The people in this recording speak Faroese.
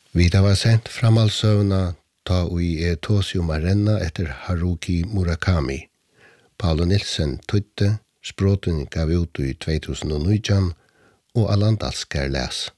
Vi har sendt framhaldsøvna ta ui tosium renna etter Haruki Murakami. Paulo Nilsen tøytte, språten gav ut i 2019, og Allan Dalskær les.